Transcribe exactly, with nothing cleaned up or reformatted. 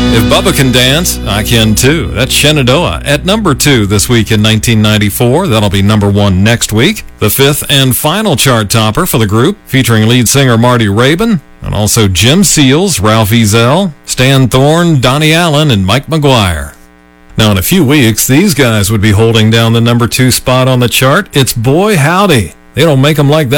If Bubba can dance, I can too. That's Shenandoah at number two this week in nineteen ninety-four. That'll be number one next week. The fifth and final chart topper for the group, featuring lead singer Marty Raybon, and also Jim Seals, Ralph Ezel, Stan Thorne, Donnie Allen, and Mike McGuire. Now in a few weeks, these guys would be holding down the number two spot on the chart. It's Boy Howdy. They don't make them like that.